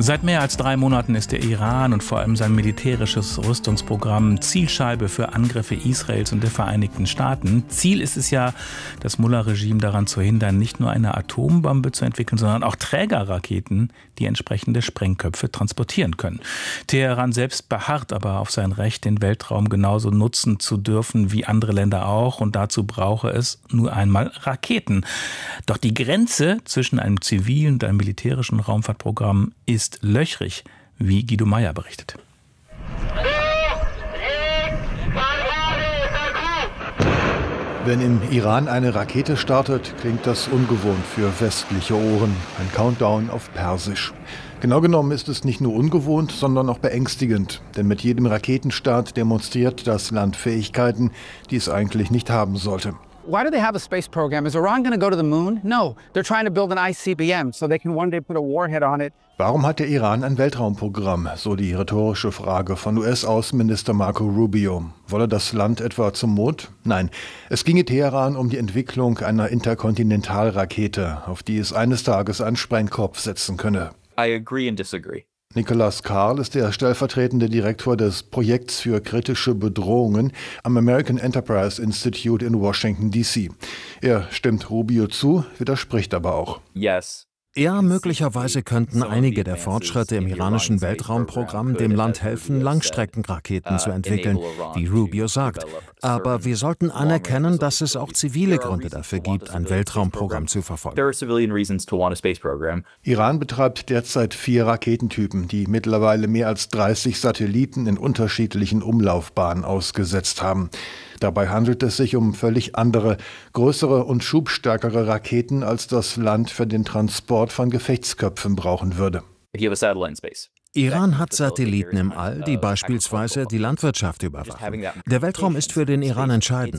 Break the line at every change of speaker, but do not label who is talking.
Seit mehr als 3 Monaten ist der Iran und vor allem sein militärisches Rüstungsprogramm Zielscheibe für Angriffe Israels und der Vereinigten Staaten. Ziel ist es ja, das Mullah-Regime daran zu hindern, nicht nur eine Atombombe zu entwickeln, sondern auch Trägerraketen, die entsprechende Sprengköpfe transportieren können. Teheran selbst beharrt aber auf sein Recht, den Weltraum genauso nutzen zu dürfen wie andere Länder auch, und dazu brauche es nur einmal Raketen. Doch die Grenze zwischen einem zivilen und einem militärischen Raumfahrtprogramm ist löchrig, wie Guido Meyer berichtet.
Wenn im Iran eine Rakete startet, klingt das ungewohnt für westliche Ohren. Ein Countdown auf Persisch. Genau genommen ist es nicht nur ungewohnt, sondern auch beängstigend. Denn mit jedem Raketenstart demonstriert das Land Fähigkeiten, die es eigentlich nicht haben sollte.
Why do they have a space program? Is Iran going to go to the moon? No, they're trying to build an ICBM so they can one day put a warhead on it.
Warum hat der Iran ein Weltraumprogramm? So die rhetorische Frage von US-Außenminister Marco Rubio. Wolle das Land etwa zum Mond? Nein, es ginge Teheran um die Entwicklung einer Interkontinentalrakete, auf die es eines Tages einen Sprengkopf setzen könne.
I agree and disagree.
Nicholas Karl ist der stellvertretende Direktor des Projekts für kritische Bedrohungen am American Enterprise Institute in Washington, D.C. Er stimmt Rubio zu, widerspricht aber auch.
Yes.
Ja, möglicherweise könnten einige der Fortschritte im iranischen Weltraumprogramm dem Land helfen, Langstreckenraketen zu entwickeln, wie Rubio sagt. Aber wir sollten anerkennen, dass es auch zivile Gründe dafür gibt, ein Weltraumprogramm zu verfolgen.
Iran betreibt derzeit 4 Raketentypen, die mittlerweile mehr als 30 Satelliten in unterschiedlichen Umlaufbahnen ausgesetzt haben. Dabei handelt es sich um völlig andere, größere und schubstärkere Raketen, als das Land für den Transport von Gefechtsköpfen brauchen würde.
Iran hat Satelliten im All, die beispielsweise die Landwirtschaft überwachen. Der Weltraum ist für den Iran entscheidend.